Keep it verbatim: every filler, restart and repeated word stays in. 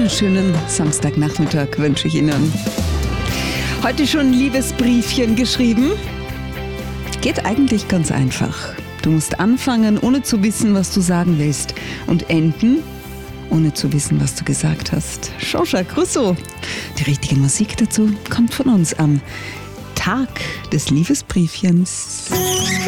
Einen schönen Samstagnachmittag wünsche ich Ihnen. Heute schon ein Liebesbriefchen geschrieben? Geht eigentlich ganz einfach. Du musst anfangen, ohne zu wissen, was du sagen willst, und enden, ohne zu wissen, was du gesagt hast. Jean-Jacques Rousseau. Die richtige Musik dazu kommt von uns am Tag des Liebesbriefchens.